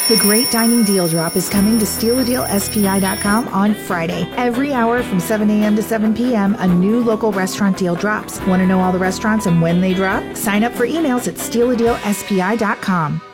The Great Dining Deal Drop is coming to StealADealSPI.com on Friday. Every hour from 7 a.m. to 7 p.m., a new local restaurant deal drops. Want to know all the restaurants and when they drop? Sign up for emails at StealADealSPI.com.